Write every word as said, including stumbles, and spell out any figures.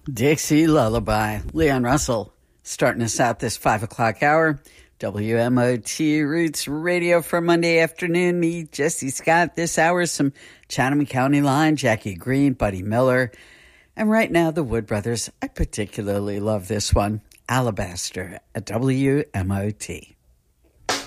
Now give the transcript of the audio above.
Dixie Lullaby, Leon Russell, starting us out this five o'clock hour. W M O T Roots Radio for Monday afternoon. Me, Jesse Scott. This hour, some Chatham County Line, Jackie Green, Buddy Miller. And right now, the Wood Brothers. I particularly love this one, Alabaster at W M O T.